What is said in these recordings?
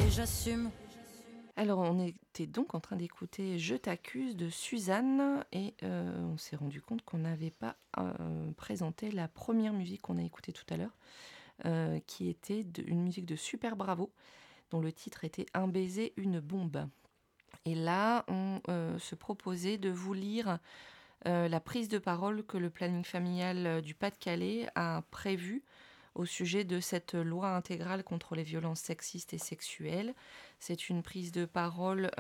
et j'assume. Alors, on était donc en train d'écouter Je t'accuse de Suzanne et on s'est rendu compte qu'on n'avait pas présenté la première musique qu'on a écoutée tout à l'heure, qui était une musique de Super Bravo, dont le titre était Un baiser, une bombe. Et là, on se proposait de vous lire la prise de parole que le planning familial du Pas-de-Calais a prévue au sujet de cette loi intégrale contre les violences sexistes et sexuelles. C'est une prise de parole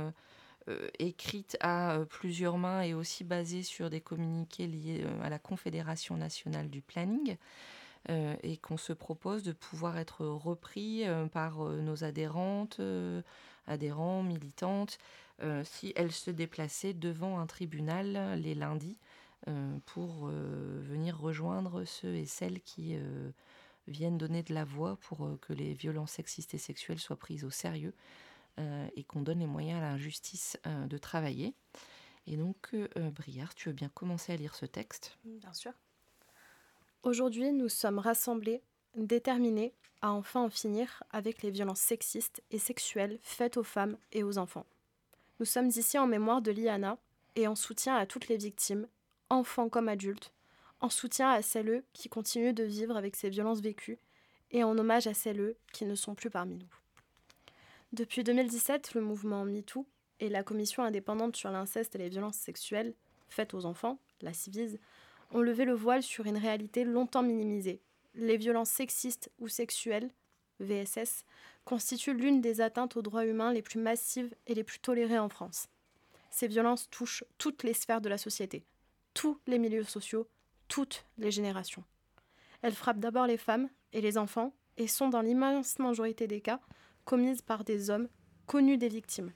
écrite à plusieurs mains et aussi basée sur des communiqués liés à la Confédération nationale du planning, et qu'on se propose de pouvoir être repris par nos adhérentes, adhérents, militantes, si elles se déplaçaient devant un tribunal les lundis pour venir rejoindre ceux et celles qui viennent donner de la voix pour que les violences sexistes et sexuelles soient prises au sérieux et qu'on donne les moyens à la justice de travailler. Et donc, Briard, tu veux bien commencer à lire ce texte ? Bien sûr. Aujourd'hui, nous sommes rassemblés, déterminés à enfin en finir avec les violences sexistes et sexuelles faites aux femmes et aux enfants. Nous sommes ici en mémoire de Liana et en soutien à toutes les victimes, enfants comme adultes, en soutien à celles qui continuent de vivre avec ces violences vécues et en hommage à celles qui ne sont plus parmi nous. Depuis 2017, le mouvement MeToo et la commission indépendante sur l'inceste et les violences sexuelles faites aux enfants, la Civise, ont levé le voile sur une réalité longtemps minimisée. Les violences sexistes ou sexuelles, VSS, constituent l'une des atteintes aux droits humains les plus massives et les plus tolérées en France. Ces violences touchent toutes les sphères de la société, tous les milieux sociaux, toutes les générations. Elles frappent d'abord les femmes et les enfants et sont dans l'immense majorité des cas commises par des hommes connus des victimes.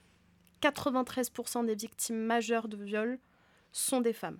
93% des victimes majeures de viol sont des femmes.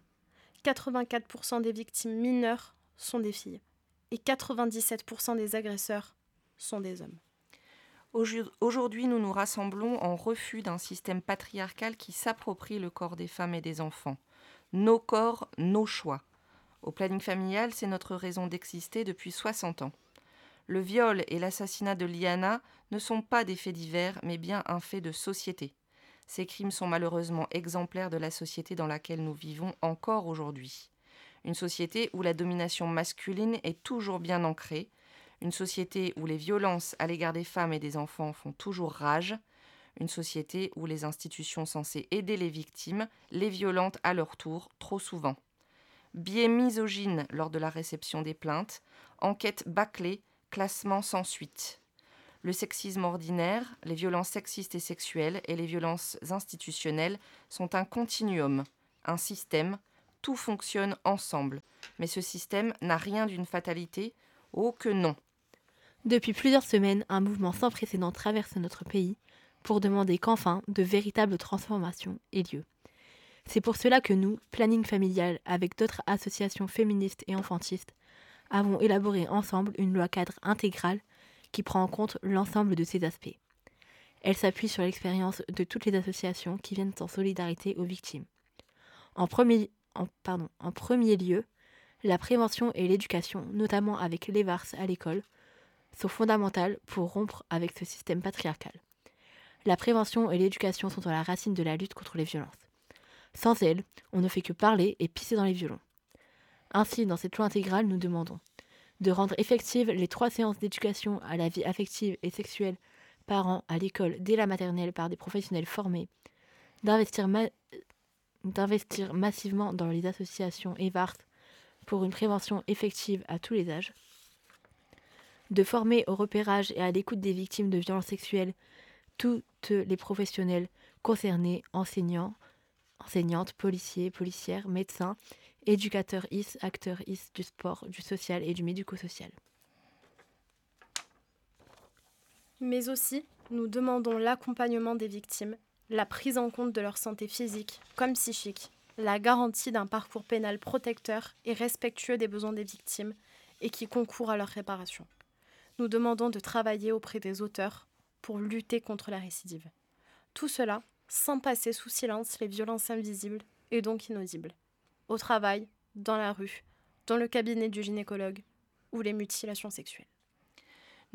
84% des victimes mineures sont des filles. Et 97% des agresseurs sont des hommes. Aujourd'hui, nous nous rassemblons en refus d'un système patriarcal qui s'approprie le corps des femmes et des enfants. Nos corps, nos choix. Au planning familial, c'est notre raison d'exister depuis 60 ans. Le viol et l'assassinat de Liana ne sont pas des faits divers, mais bien un fait de société. Ces crimes sont malheureusement exemplaires de la société dans laquelle nous vivons encore aujourd'hui. Une société où la domination masculine est toujours bien ancrée, une société où les violences à l'égard des femmes et des enfants font toujours rage, une société où les institutions censées aider les victimes les violentent à leur tour trop souvent. Biais misogyne lors de la réception des plaintes, enquête bâclée, classement sans suite. Le sexisme ordinaire, les violences sexistes et sexuelles et les violences institutionnelles sont un continuum, un système, tout fonctionne ensemble. Mais ce système n'a rien d'une fatalité, oh que non. Depuis plusieurs semaines, un mouvement sans précédent traverse notre pays pour demander qu'enfin de véritables transformations aient lieu. C'est pour cela que nous, Planning Familial, avec d'autres associations féministes et enfantistes, avons élaboré ensemble une loi cadre intégrale qui prend en compte l'ensemble de ces aspects. Elle s'appuie sur l'expérience de toutes les associations qui viennent en solidarité aux victimes. En premier lieu, la prévention et l'éducation, notamment avec l'EVARS à l'école, sont fondamentales pour rompre avec ce système patriarcal. La prévention et l'éducation sont à la racine de la lutte contre les violences. Sans elles, on ne fait que parler et pisser dans les violons. Ainsi, dans cette loi intégrale, nous demandons de rendre effectives les 3 séances d'éducation à la vie affective et sexuelle par an à l'école dès la maternelle par des professionnels formés, d'investir massivement dans les associations EVARS pour une prévention effective à tous les âges, de former au repérage et à l'écoute des victimes de violences sexuelles toutes les professionnels concernés, enseignantes, policiers, policières, médecins, éducateurs IS, acteurs IS du sport, du social et du médico-social. Mais aussi, nous demandons l'accompagnement des victimes, la prise en compte de leur santé physique comme psychique, la garantie d'un parcours pénal protecteur et respectueux des besoins des victimes et qui concourt à leur réparation. Nous demandons de travailler auprès des auteurs pour lutter contre la récidive. Tout cela sans passer sous silence les violences invisibles et donc inaudibles. Au travail, dans la rue, dans le cabinet du gynécologue ou les mutilations sexuelles.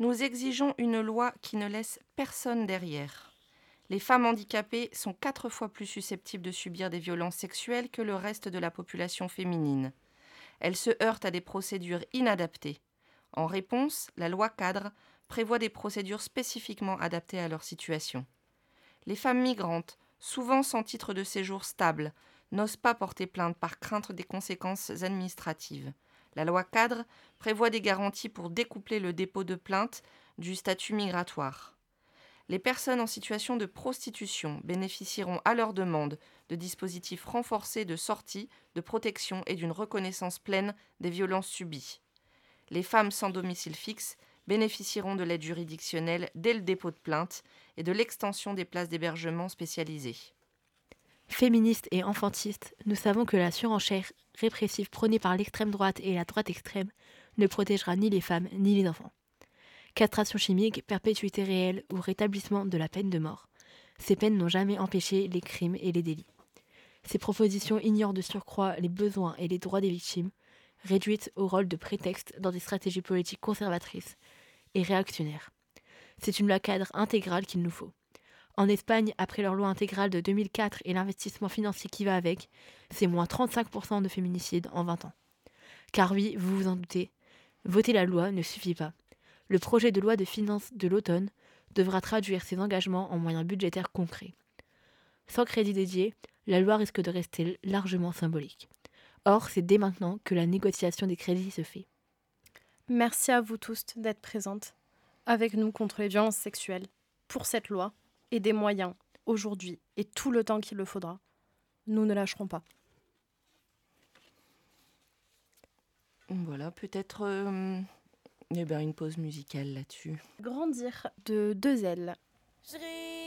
Nous exigeons une loi qui ne laisse personne derrière. Les femmes handicapées sont 4 fois plus susceptibles de subir des violences sexuelles que le reste de la population féminine. Elles se heurtent à des procédures inadaptées. En réponse, la loi cadre prévoit des procédures spécifiquement adaptées à leur situation. Les femmes migrantes, souvent sans titre de séjour stable, n'osent pas porter plainte par crainte des conséquences administratives. La loi cadre prévoit des garanties pour découpler le dépôt de plainte du statut migratoire. Les personnes en situation de prostitution bénéficieront à leur demande de dispositifs renforcés de sortie, de protection et d'une reconnaissance pleine des violences subies. Les femmes sans domicile fixe bénéficieront de l'aide juridictionnelle dès le dépôt de plainte et de l'extension des places d'hébergement spécialisées. Féministes et enfantistes, nous savons que la surenchère répressive prônée par l'extrême droite et la droite extrême ne protégera ni les femmes ni les enfants. Castration chimique, perpétuité réelle ou rétablissement de la peine de mort. Ces peines n'ont jamais empêché les crimes et les délits. Ces propositions ignorent de surcroît les besoins et les droits des victimes, réduites au rôle de prétexte dans des stratégies politiques conservatrices et réactionnaires. C'est une loi cadre intégrale qu'il nous faut. En Espagne, après leur loi intégrale de 2004 et l'investissement financier qui va avec, c'est moins 35% de féminicides en 20 ans. Car oui, vous vous en doutez, voter la loi ne suffit pas. Le projet de loi de finances de l'automne devra traduire ses engagements en moyens budgétaires concrets. Sans crédit dédié, la loi risque de rester largement symbolique. Or, c'est dès maintenant que la négociation des crédits se fait. Merci à vous tous d'être présentes avec nous contre les violences sexuelles, pour cette loi et des moyens, aujourd'hui et tout le temps qu'il le faudra. Nous ne lâcherons pas. Voilà, peut-être une pause musicale là-dessus. Grandir de 2 ailes.